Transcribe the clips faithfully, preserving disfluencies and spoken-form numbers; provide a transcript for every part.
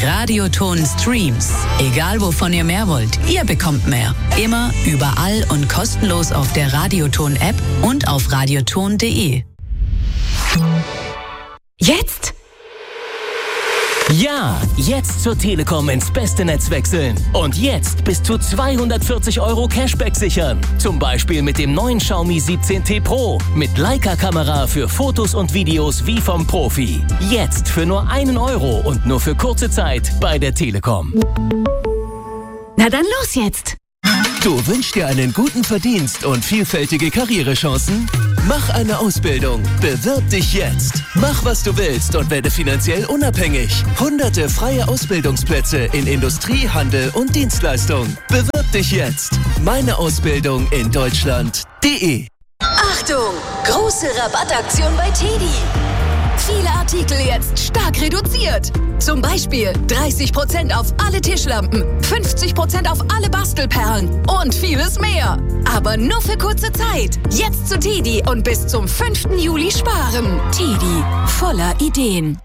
Radioton Streams. Egal wovon ihr mehr wollt, ihr bekommt mehr. Immer, überall und kostenlos auf der Radioton-App und auf radioton punkt de. Jetzt? Ja, jetzt zur Telekom ins beste Netz wechseln. Und jetzt bis zu zweihundertvierzig Euro Cashback sichern. Zum Beispiel mit dem neuen Xiaomi siebzehn T Pro. Mit Leica-Kamera für Fotos und Videos wie vom Profi. Jetzt für nur einen Euro und nur für kurze Zeit bei der Telekom. Na dann los jetzt! Du wünschst dir einen guten Verdienst und vielfältige Karrierechancen? Mach eine Ausbildung. Bewirb dich jetzt. Mach, was du willst und werde finanziell unabhängig. Hunderte freie Ausbildungsplätze in Industrie, Handel und Dienstleistung. Bewirb dich jetzt. Meine Ausbildung in Deutschland punkt de. Achtung! Große Rabattaktion bei Teddy. Viele Artikel jetzt stark reduziert. Zum Beispiel dreißig Prozent auf alle Tischlampen, fünfzig Prozent auf alle Bastelperlen und vieles mehr. Aber nur für kurze Zeit. Jetzt zu Teddy und bis zum fünften Juli sparen. Teddy, voller Ideen.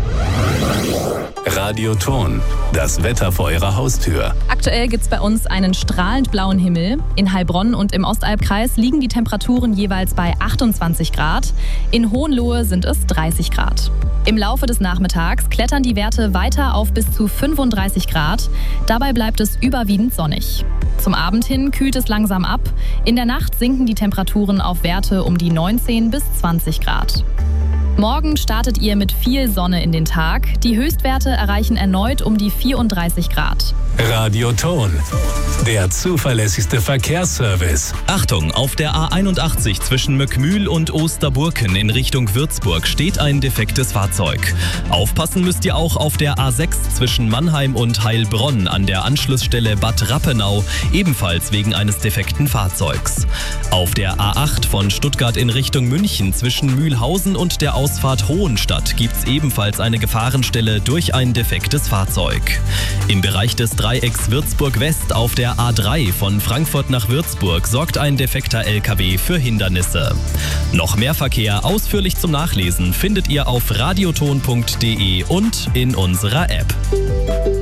Radioton, das Wetter vor Ihrer Haustür. Aktuell gibt es bei uns einen strahlend blauen Himmel. In Heilbronn und im Ostalbkreis liegen die Temperaturen jeweils bei achtundzwanzig Grad. In Hohenlohe sind es dreißig Grad. Im Laufe des Nachmittags klettern die Werte weiter auf bis zu fünfunddreißig Grad. Dabei bleibt es überwiegend sonnig. Zum Abend hin kühlt es langsam ab. In der Nacht sinken die Temperaturen auf Werte um die neunzehn bis zwanzig Grad. Morgen startet ihr mit viel Sonne in den Tag. Die Höchstwerte erreichen erneut um die vierunddreißig Grad. Radioton, der zuverlässigste Verkehrsservice. Achtung, auf der A einundachtzig zwischen Möckmühl und Osterburken in Richtung Würzburg steht ein defektes Fahrzeug. Aufpassen müsst ihr auch auf der A sechs zwischen Mannheim und Heilbronn an der Anschlussstelle Bad Rappenau, ebenfalls wegen eines defekten Fahrzeugs. Auf der A acht von Stuttgart in Richtung München zwischen Mühlhausen und der Ausfahrt Hohenstadt gibt's ebenfalls eine Gefahrenstelle durch ein defektes Fahrzeug. Im Bereich des Dreiecks Würzburg West auf der A drei von Frankfurt nach Würzburg sorgt ein defekter L K W für Hindernisse. Noch mehr Verkehr ausführlich zum Nachlesen findet ihr auf radioton punkt de und in unserer App.